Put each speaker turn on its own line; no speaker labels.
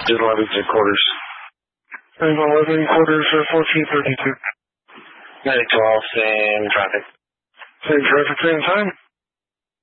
11 quarters.
And 11 quarters of 1432.
Medic 12, same traffic.
Same traffic, same time?